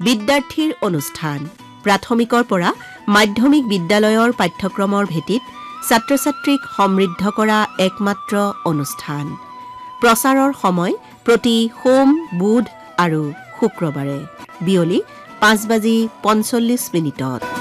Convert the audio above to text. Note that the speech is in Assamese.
বিদ্যাৰ্থীৰ অনুষ্ঠান প্ৰাথমিকৰ পৰা মাধ্যমিক বিদ্যালয়ৰ পাঠ্যক্ৰমৰ ভিত্তিত ছাত্ৰ-ছাত্ৰীক সমৃদ্ধ কৰা একমাত্ৰ অনুষ্ঠান প্ৰচাৰৰ সময় প্ৰতি সোম বুধ আৰু শুক্ৰবাৰে বিয়লি 5:45 মিনিটত